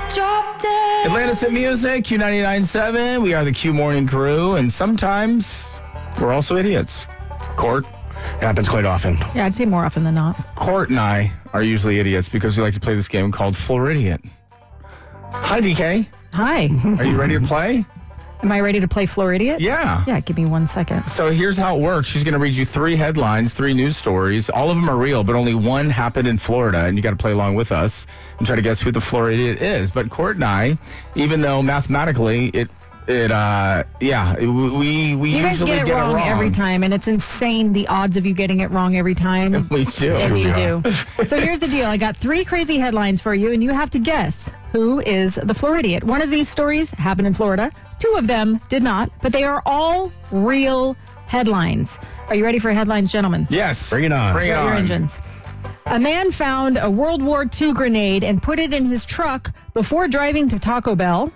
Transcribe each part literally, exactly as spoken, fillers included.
dropped it. Atlantis in Music, Q ninety-nine point seven. We are the Q Morning Crew, and sometimes we're also idiots. Court. It happens quite often. Yeah, I'd say more often than not. Court and I are usually idiots because we like to play this game called Floridiot. Hi, D K. Hi. Are you ready to play? Am I ready to play Floridiot? Yeah. Yeah, give me one second. So here's how it works. She's going to read you three headlines, three news stories. All of them are real, but only one happened in Florida, and you got to play along with us and try to guess who the Floridiot is. But Court and I, even though mathematically it, it, uh, yeah, it, we we You guys usually get it, get wrong it wrong every time, and it's insane the odds of you getting it wrong every time. We do. And We you are. do. So here's the deal. I got three crazy headlines for you, and you have to guess who is the Floridiot. One of these stories happened in Florida. Two of them did not, but they are all real headlines. Are you ready for headlines, gentlemen? Yes. Bring it on. Bring it Start your on. engines. A man found a World War Two grenade and put it in his truck before driving to Taco Bell.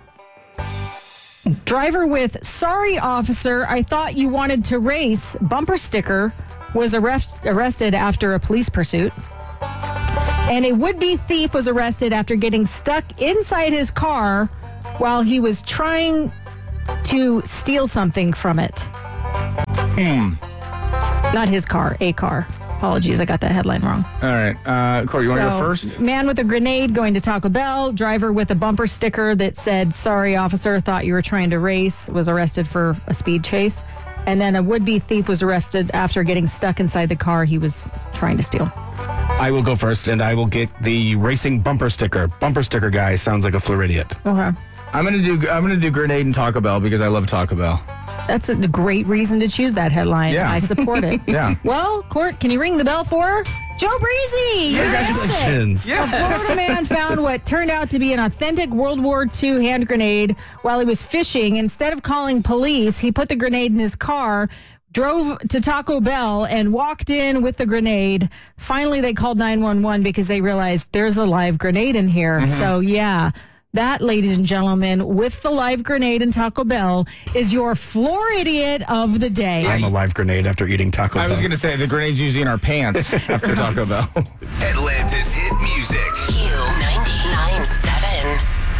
Driver with "Sorry, officer, I thought you wanted to race" bumper sticker was arrest- arrested after a police pursuit. And a would-be thief was arrested after getting stuck inside his car while he was trying to steal something from it. Hmm. Not his car, a car. Apologies, I got that headline wrong. All right. Uh, Court, you want to go So, first? Man with a grenade going to Taco Bell. Driver with a bumper sticker that said, "Sorry, officer, thought you were trying to race," was arrested for a speed chase. And then a would-be thief was arrested after getting stuck inside the car he was trying to steal. I will go first, and I will get the racing bumper sticker. Bumper sticker guy sounds like a Floridiot. Okay. I'm gonna do. I'm gonna do grenade and Taco Bell because I love Taco Bell. That's a great reason to choose that headline. Yeah. I support it. Yeah. Well, Court, can you ring the bell for Joe Breezy? You guessed it. Congratulations. A Florida man found what turned out to be an authentic World War Two hand grenade while he was fishing. Instead of calling police, he put the grenade in his car, drove to Taco Bell, and walked in with the grenade. Finally, they called nine one one because they realized there's a live grenade in here. Mm-hmm. So, yeah. That, ladies and gentlemen, with the live grenade in Taco Bell, is your Floridiot of the day. I'm a live grenade after eating Taco I Bell. was gonna say the grenade's usually in our pants after Taco Bell. Atlanta's hit music. Q ninety-nine point seven.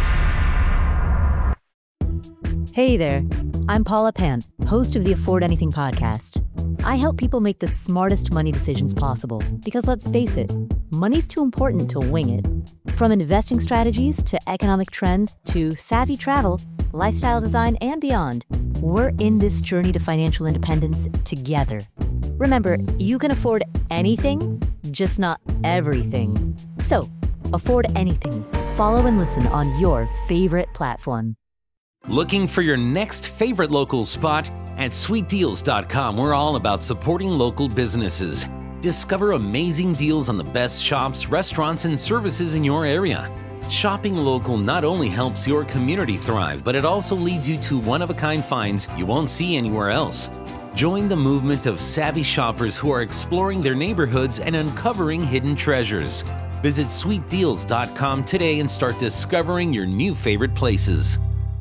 Hey there, I'm Paula Pant, host of the Afford Anything podcast. I help people make the smartest money decisions possible because, let's face it, money's too important to wing it. From investing strategies to economic trends to savvy travel, lifestyle design, and beyond, we're in this journey to financial independence together. Remember, you can afford anything, just not everything. So, afford anything. Follow and listen on your favorite platform. Looking for your next favorite local spot? At sweet deals dot com, we're all about supporting local businesses. Discover amazing deals on the best shops, restaurants, and services in your area. Shopping local not only helps your community thrive, but it also leads you to one-of-a-kind finds you won't see anywhere else. Join the movement of savvy shoppers who are exploring their neighborhoods and uncovering hidden treasures. Visit sweet deals dot com today and start discovering your new favorite places.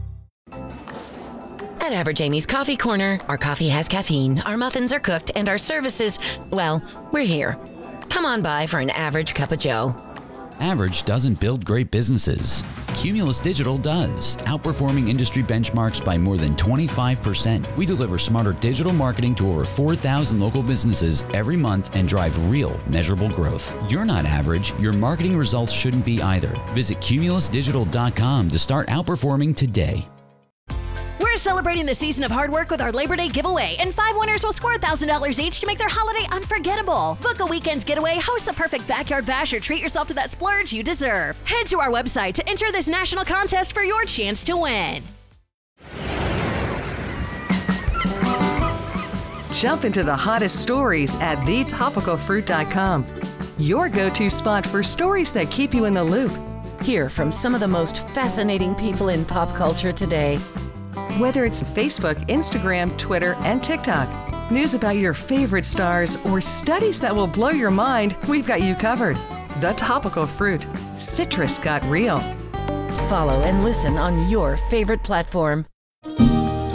At Average Amy's Coffee Corner, our coffee has caffeine, our muffins are cooked, and our services, well, we're here. Come on by for an average cup of joe. Average doesn't build great businesses. Cumulus Digital does, outperforming industry benchmarks by more than twenty-five percent. We deliver smarter digital marketing to over four thousand local businesses every month and drive real, measurable growth. You're not average. Your marketing results shouldn't be either. Visit cumulus digital dot com to start outperforming today. We're celebrating the season of hard work with our Labor Day giveaway, and five winners will score one thousand dollars each to make their holiday unforgettable. Book a weekend getaway, host the perfect backyard bash, or treat yourself to that splurge you deserve. Head to our website to enter this national contest for your chance to win. Jump into the hottest stories at the topical fruit dot com. Your go-to spot for stories that keep you in the loop. Hear from some of the most fascinating people in pop culture today. Whether it's Facebook, Instagram, Twitter, and TikTok, news about your favorite stars, or studies that will blow your mind, we've got you covered. The Topical Fruit. Citrus got real. Follow and listen on your favorite platform.